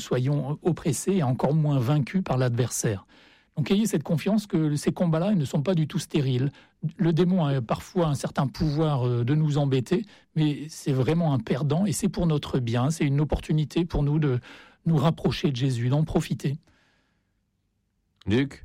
soyons oppressés et encore moins vaincus par l'adversaire. Donc ayez cette confiance que ces combats-là ne sont pas du tout stériles. Le démon a parfois un certain pouvoir de nous embêter, mais c'est vraiment un perdant et c'est pour notre bien. C'est une opportunité pour nous de nous rapprocher de Jésus, d'en profiter. Luc ?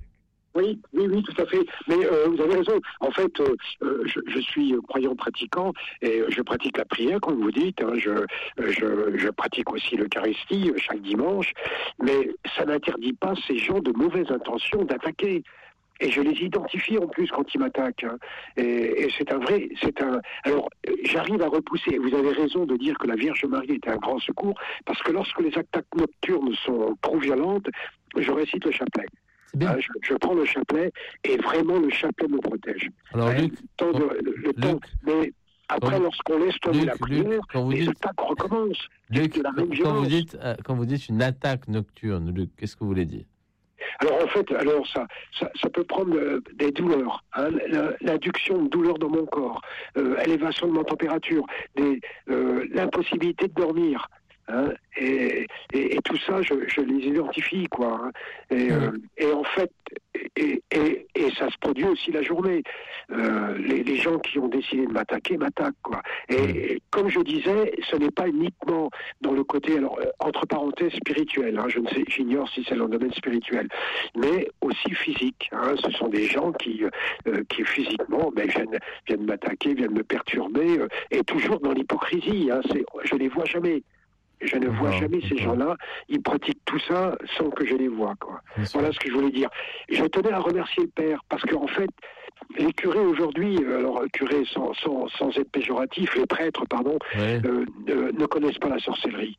Oui, tout à fait. Mais vous avez raison. En fait, je suis croyant pratiquant et je pratique la prière, comme vous dites. Hein, je pratique aussi l'Eucharistie chaque dimanche. Mais ça n'interdit pas ces gens de mauvaises intentions d'attaquer. Et je les identifie en plus quand ils m'attaquent. Hein. Et Alors, j'arrive à repousser. Vous avez raison de dire que la Vierge Marie est un grand secours, parce que lorsque les attaques nocturnes sont trop violentes, je récite le chapelet. Je prends le chapelet et vraiment le chapelet me protège. Alors, Luc, mais après, lorsqu'on laisse tomber la prière, les attaques recommencent. Luc, la même violence. quand vous dites une attaque nocturne, Luc, qu'est-ce que vous voulez dire ? Alors en fait, ça peut prendre des douleurs, hein, l'induction de douleurs dans mon corps, élévation de ma température, l'impossibilité de dormir. Hein, et tout ça, je les identifie, quoi. Hein, et en fait, et ça se produit aussi la journée. Les gens qui ont décidé de m'attaquer m'attaquent, quoi. Et comme je disais, ce n'est pas uniquement dans le côté, alors entre parenthèses, spirituel. Hein, j'ignore si c'est dans le domaine spirituel, mais aussi physique. Hein, ce sont des gens qui physiquement, viennent m'attaquer, viennent me perturber, et toujours dans l'hypocrisie. Hein, je les vois jamais. Je ne vois jamais ces gens-là, ils pratiquent tout ça sans que je les vois, quoi. Voilà ce que je voulais dire. Je tenais à remercier le Père, parce qu'en fait, les curés aujourd'hui, alors curés sans être péjoratifs, les prêtres, pardon, ne connaissent pas la sorcellerie.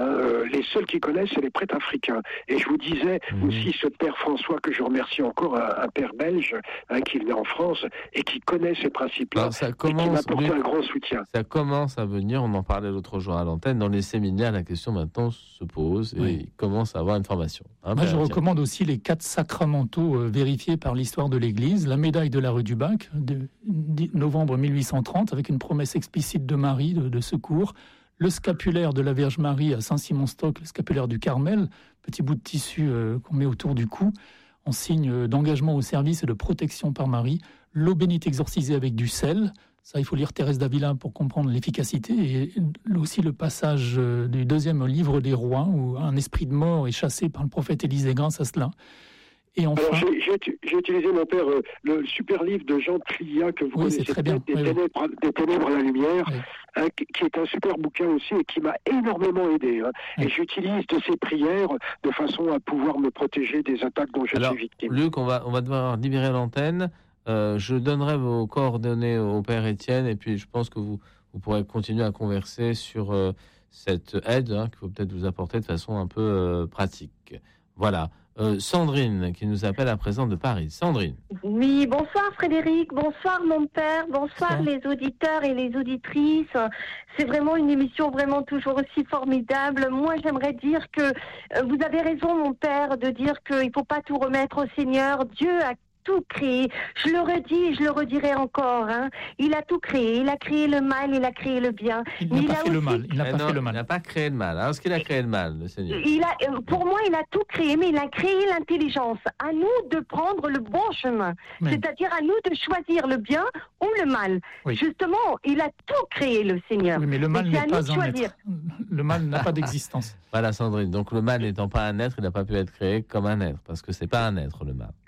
Les seuls qui connaissent, c'est les prêtres africains. Et je vous disais aussi ce père François, que je remercie encore, un père belge qui venait en France et qui connaît ces principes-là, et qui m'a apporté un grand soutien. Ça commence à venir, on en parlait l'autre jour à l'antenne, dans les séminaires, la question maintenant se pose et il commence à avoir une formation. Moi, je recommande aussi les 4 sacramentaux vérifiés par l'histoire de l'Église. La médaille de la rue du Bac, de novembre 1830, avec une promesse explicite de Marie de secours. Le scapulaire de la Vierge Marie à Saint-Simon-Stock, le scapulaire du Carmel, petit bout de tissu qu'on met autour du cou, en signe d'engagement au service et de protection par Marie. L'eau bénite exorcisée avec du sel, ça il faut lire Thérèse d'Avila pour comprendre l'efficacité, et aussi le passage du 2e livre des rois, où un esprit de mort est chassé par le prophète Élisée grâce à cela. Et enfin... Alors j'ai utilisé, mon père, le super livre de Jean Tria, que vous connaissez très bien. Des ténèbres à la lumière, qui est un super bouquin aussi et qui m'a énormément aidé. Hein. Et j'utilise de ces prières de façon à pouvoir me protéger des attaques dont je suis victime. Luc, on va devoir libérer l'antenne. Je donnerai vos coordonnées au père Étienne, et puis je pense que vous pourrez continuer à converser sur cette aide qu'il faut peut-être vous apporter de façon un peu pratique. Voilà. Sandrine, qui nous appelle à présent de Paris. Sandrine. Oui, bonsoir Frédéric, bonsoir mon père, bonsoir les auditeurs et les auditrices. C'est vraiment une émission vraiment toujours aussi formidable. Moi, j'aimerais dire que vous avez raison, mon père, de dire qu'il ne faut pas tout remettre au Seigneur. Dieu a tout créé. Je le redis et je le redirai encore. Hein. Il a tout créé. Il a créé le mal, il a créé le bien. Il n'a pas fait le mal. Il n'a pas créé le mal. Alors, est-ce qu'il a créé le mal, le Seigneur ? Pour moi, il a tout créé, mais il a créé l'intelligence. À nous de prendre le bon chemin. Oui. C'est-à-dire à nous de choisir le bien ou le mal. Oui. Justement, il a tout créé, le Seigneur. Oui, mais le mal n'est pas un être. Le mal n'a pas d'existence. Voilà, Sandrine. Donc, le mal n'étant pas un être, il n'a pas pu être créé comme un être, parce que c'est pas un être, le mal.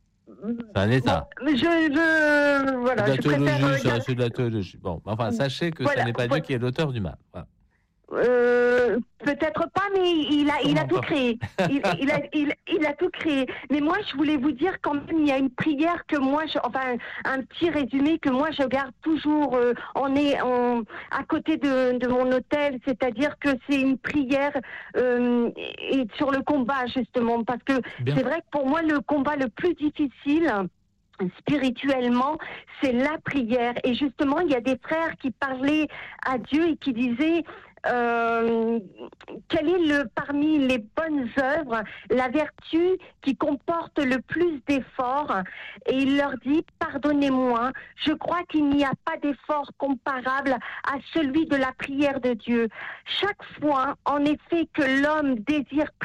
C'est un état. Bon, voilà, c'est de la théologie. Bon, enfin, sachez que ce n'est pas Dieu qui est l'auteur du mal. Voilà. Peut-être pas, mais il a tout créé. Il a tout créé. Mais moi, je voulais vous dire quand même, il y a une prière que moi, un petit résumé que moi je garde toujours à côté de mon hôtel, c'est-à-dire que c'est une prière et sur le combat justement, parce que c'est vrai que pour moi le combat le plus difficile spirituellement, c'est la prière. Et justement, il y a des frères qui parlaient à Dieu et qui disaient quelle est parmi les bonnes œuvres la vertu qui comporte le plus d'efforts, et il leur dit: pardonnez-moi, je crois qu'il n'y a pas d'effort comparable à celui de la prière de Dieu. Chaque fois, en effet, que l'homme désire